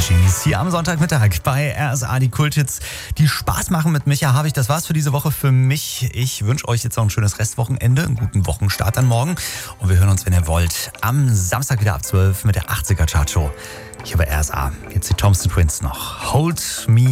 Gees hier am Sonntagmittag bei RSA, die Kulthits, die Spaß machen mit Micha Havig. Das war's für diese Woche für mich. Ich wünsche euch jetzt noch ein schönes Restwochenende, einen guten Wochenstart dann morgen. Und wir hören uns, wenn ihr wollt, am Samstag wieder ab 12 mit der 80er Chartshow. Hier bei RSA. Jetzt die Thompson Twins noch. Hold Me